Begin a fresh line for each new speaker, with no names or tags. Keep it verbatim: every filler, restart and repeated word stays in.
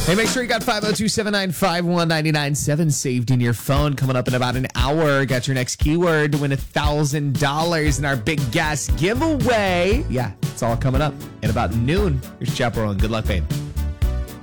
Hey, make sure you got five oh two, seven nine five, one nine nine seven saved in your phone. Coming up in about an hour. Got your next keyword to win one thousand dollars in our big gas giveaway. Yeah, it's all coming up in about noon. Here's Chaperone. Good luck, babe.